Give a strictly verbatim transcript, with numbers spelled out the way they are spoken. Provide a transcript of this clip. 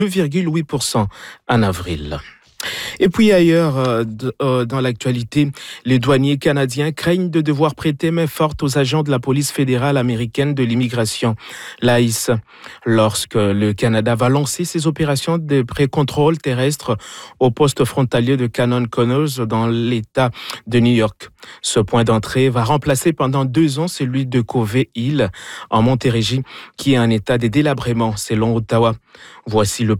deux virgule huit pour cent en avril. Et puis ailleurs, euh, de, euh, dans l'actualité, les douaniers canadiens craignent de devoir prêter main forte aux agents de la police fédérale américaine de l'immigration, l'I C E, lorsque le Canada va lancer ses opérations de pré-contrôle terrestre au poste frontalier de Cannon Connors dans l'État de New York. Ce point d'entrée va remplacer pendant deux ans celui de Covey Hill en Montérégie, qui est un état de délabrement selon Ottawa. Voici le